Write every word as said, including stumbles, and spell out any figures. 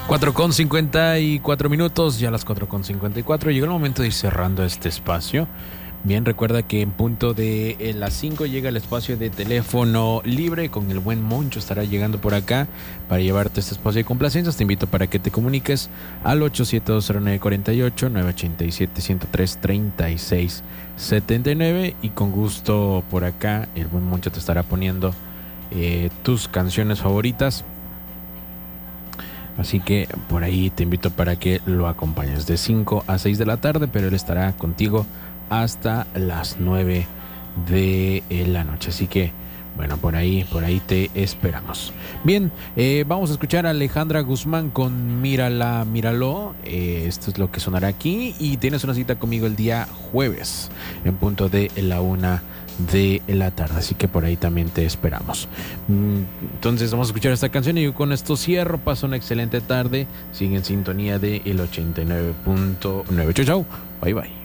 cuatro con cincuenta y cuatro minutos, ya las cuatro con cincuenta y cuatro. Llegó el momento de ir cerrando este espacio. Bien, recuerda que en punto de eh, las cinco llega el espacio de teléfono libre. Con el buen Moncho estará llegando por acá para llevarte este espacio de complacencias. Te invito para que te comuniques al ocho siete dos cero nueve cuatro ocho, nueve ocho siete, uno cero tres, tres seis siete nueve. Y con gusto por acá el buen Moncho te estará poniendo eh, tus canciones favoritas. Así que por ahí te invito para que lo acompañes de cinco a seis de la tarde, pero él estará contigo hasta las nueve de la noche. Así que, bueno, por ahí, por ahí te esperamos. Bien, eh, vamos a escuchar a Alejandra Guzmán con Mírala, Míralo. Eh, esto es lo que sonará aquí. Y tienes una cita conmigo el día jueves, en punto de la una de la tarde. Así que por ahí también te esperamos. Entonces vamos a escuchar esta canción y yo con esto cierro. Paso una excelente tarde. Sigue en sintonía de el ochenta y nueve punto nueve. Chau, chau. Bye, bye.